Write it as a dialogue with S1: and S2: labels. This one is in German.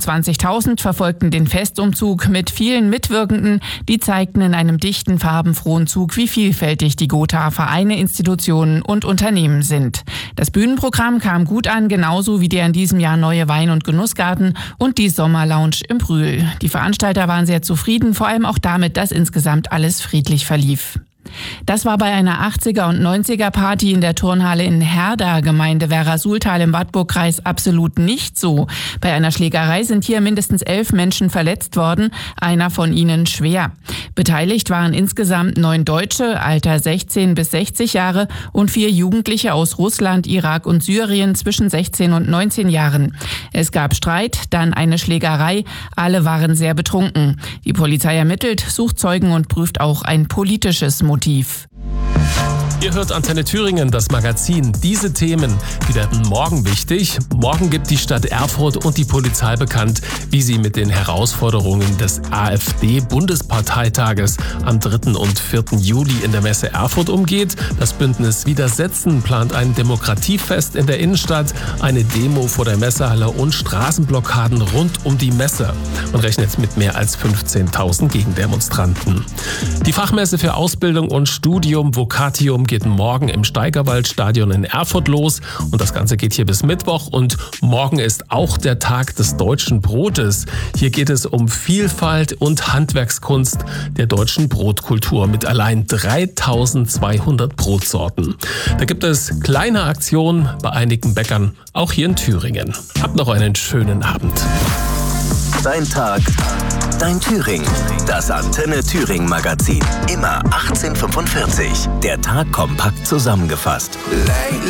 S1: 20.000 verfolgten den Festumzug mit vielen Mitwirkenden. Die zeigten in einem dichten, farbenfrohen Zug, wie vielfältig die Gothaer Vereine, Institutionen und Unternehmen sind. Das Bühnenprogramm kam gut an, genauso wie der in diesem Jahr neue Wein- und Genussgarten und die Sommerlounge im Brühl. Die Veranstalter waren sehr zufrieden, vor allem auch damit, dass insgesamt alles friedlich verlief. Das war bei einer 80er- und 90er-Party in der Turnhalle in Herda, Gemeinde Werra-Suhltal im Wartburgkreis, absolut nicht so. Bei einer Schlägerei sind hier mindestens 11 Menschen verletzt worden, einer von ihnen schwer. Beteiligt waren insgesamt 9 Deutsche, Alter 16 bis 60 Jahre und 4 Jugendliche aus Russland, Irak und Syrien zwischen 16 und 19 Jahren. Es gab Streit, dann eine Schlägerei, alle waren sehr betrunken. Die Polizei ermittelt, sucht Zeugen und prüft auch ein politisches Motiv.
S2: Ihr hört Antenne Thüringen, das Magazin. Diese Themen, die werden morgen wichtig. Morgen gibt die Stadt Erfurt und die Polizei bekannt, wie sie mit den Herausforderungen des AfD-Bundesparteitages am 3. und 4. Juli in der Messe Erfurt umgeht. Das Bündnis Widersetzen plant ein Demokratiefest in der Innenstadt, eine Demo vor der Messehalle und Straßenblockaden rund um die Messe. Man rechnet mit mehr als 15.000 Gegendemonstranten. Die Fachmesse für Ausbildung und Studium Vocatium geht morgen im Steigerwaldstadion in Erfurt los und das Ganze geht hier bis Mittwoch und morgen ist auch der Tag des deutschen Brotes. Hier geht es um Vielfalt und Handwerkskunst der deutschen Brotkultur mit allein 3.200 Brotsorten. Da gibt es kleine Aktionen bei einigen Bäckern, auch hier in Thüringen. Habt noch einen schönen Abend.
S3: Dein Tag, dein Thüringen. Das Antenne Thüringen Magazin. Immer 18:45. Der Tag kompakt zusammengefasst.